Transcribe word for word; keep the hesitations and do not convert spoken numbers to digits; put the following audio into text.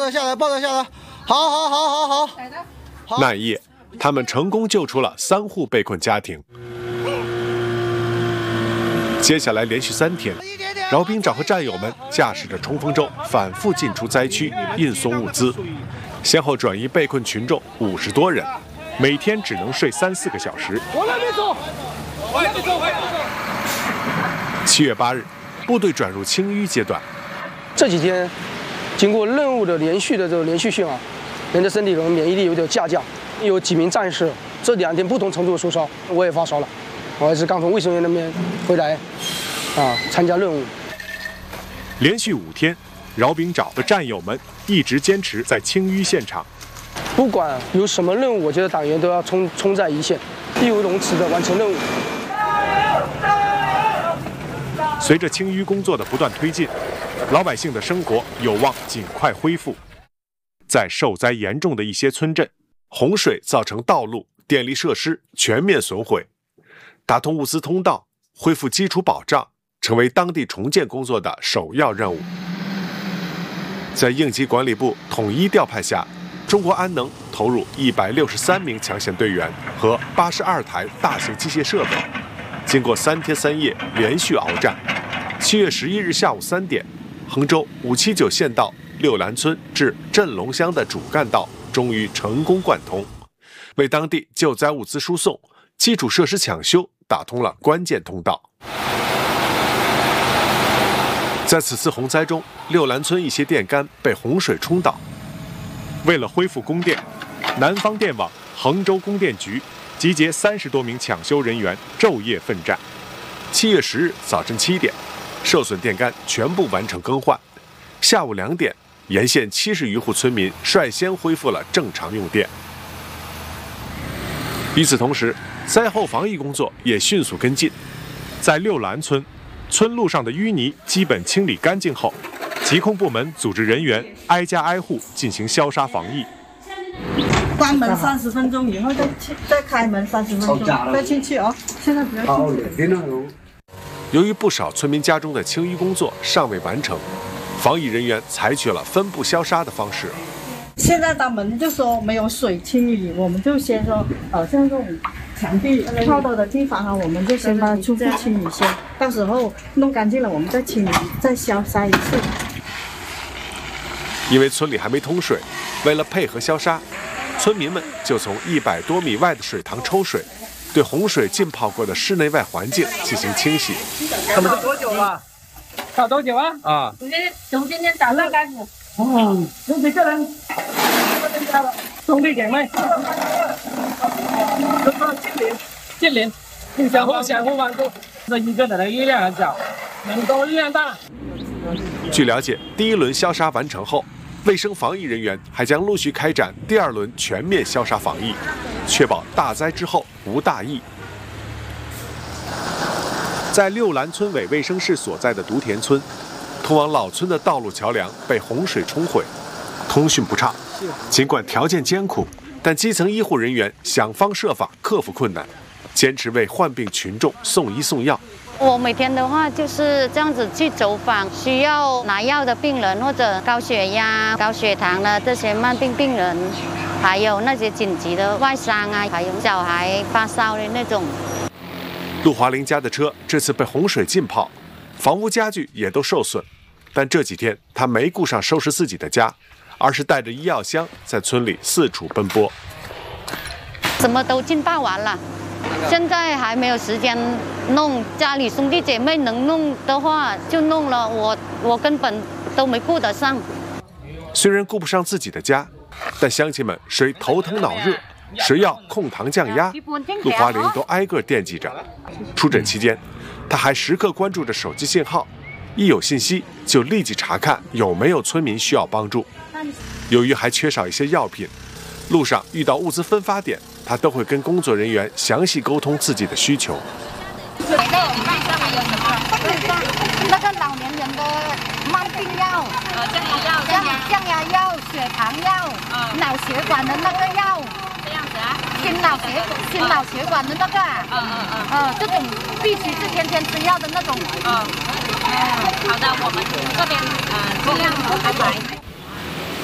得下来，抱得下来。好，好，好，好，好。 那一夜，他们成功救出了三户被困家庭。接下来连续三天，饶兵长和战友们驾驶着冲锋舟反复进出灾区，运送物资，先后转移被困群众五十多人，每天只能睡三四个小时。 往那边走，往那边走，往那边走。 七月八日，部队转入清淤阶段。 这几天，经过任务的连续的这个连续性啊，人的身体可能免疫力有点下降，有几名战士这两天不同程度的发烧，我也发烧了，我还是刚从卫生院那边回来，啊，参加任务。 连续五天，饶兵长和战友们一直坚持在清淤现场。 不管有什么任务，我觉得党员都要冲冲在一线，义不容辞地完成任务。 随着清淤工作的不断推进，老百姓的生活有望尽快恢复。在受灾严重的一些村镇，洪水造成道路、电力设施全面损毁，打通物资通道、恢复基础保障，成为当地重建工作的首要任务。在应急管理部统一调派下，中国安能投入一百六十三名抢险队员和八十二台大型机械设备，经过三天三夜连续鏖战，七月十一日下午三点，衡州五七九县道六兰村至镇龙乡的主干道终于成功贯通，为当地救灾物资输送、基础设施抢修打通了关键通道。在此次洪灾中，六兰村一些电杆被洪水冲倒。为了恢复供电，南方电网、衡州供电局集结三十多名抢修人员，昼夜奋战。七月十日早晨七点，受损电杆全部完成更换。下午两点，沿线七十余户村民率先恢复了正常用电。与此同时，灾后防疫工作也迅速跟进。在六兰村，村路上的淤泥基本清理干净后，疾控部门组织人员挨家挨户进行消杀防疫。 关门三十分钟以后再再开门三十分钟，再进去哦。现在不要进去。 由于不少村民家中的清淤工作尚未完成，防疫人员采取了分步消杀的方式。 现在他们就说没有水清理，我们就先说，呃，像这种墙壁跳到的地方啊，我们就先把它初步清理先，到时候弄干净了，我们再清理，再消杀一次。 因为村里还没通水，为了配合消杀，村民们就从一百多米外的水塘抽水，对洪水浸泡过的室内外环境进行清洗。 他们是多久了？打多久啊？啊， 从今天从今天早上开始。 哦，有几个人？兄弟姐妹，都说近邻，近邻，相互相互帮助。这一个人的力量很小，人多力量大。 据了解，第一轮消杀完成后，卫生防疫人员还将陆续开展第二轮全面消杀防疫，确保大灾之后无大疫。在六兰村委卫生室所在的独田村，通往老村的道路桥梁被洪水冲毁，通讯不畅。尽管条件艰苦，但基层医护人员想方设法克服困难，坚持为患病群众送医送药。 我每天的话就是这样子去走访需要拿药的病人，或者高血压、高血糖的这些慢病病人，还有那些紧急的外伤啊，还有小孩发烧的那种。 陆华林家的车这次被洪水浸泡，房屋家具也都受损，但这几天他没顾上收拾自己的家，而是带着医药箱在村里四处奔波。 什么都浸泡完了，现在还没有时间弄，家里兄弟姐妹能弄的话就弄了，我我根本都没顾得上。 虽然顾不上自己的家，但乡亲们谁头疼脑热，谁要控糖降压，陆华林都挨个惦记着。出诊期间，他还时刻关注着手机信号，一有信息就立即查看有没有村民需要帮助。由于还缺少一些药品，路上遇到物资分发点，他都会跟工作人员详细沟通自己的需求。 那个老年人的慢病药，呃，降压药、降降压药、血糖药，啊，脑血管的那个药，这样子啊，心脑血心脑血管的那个，嗯嗯嗯，呃，这种必须是天天吃药的那种，嗯，嗯，好的，我们这边呃尽量安排。